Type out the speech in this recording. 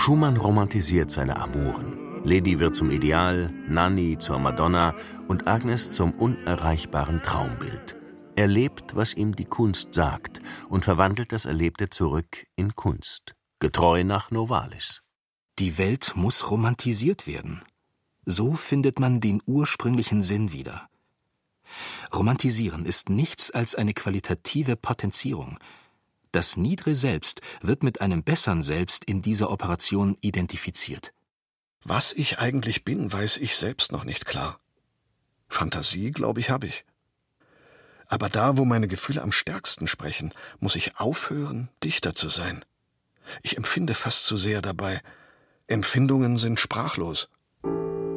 Schumann romantisiert seine Amoren. Lady wird zum Ideal, Nanny zur Madonna und Agnes zum unerreichbaren Traumbild. Er lebt, was ihm die Kunst sagt, und verwandelt das Erlebte zurück in Kunst, getreu nach Novalis. Die Welt muss romantisiert werden. So findet man den ursprünglichen Sinn wieder. Romantisieren ist nichts als eine qualitative Potenzierung. Das niedere Selbst wird mit einem besseren Selbst in dieser Operation identifiziert. Was ich eigentlich bin, weiß ich selbst noch nicht klar. Fantasie, glaube ich, habe ich. Aber da, wo meine Gefühle am stärksten sprechen, muss ich aufhören, Dichter zu sein. Ich empfinde fast zu sehr dabei. Empfindungen sind sprachlos.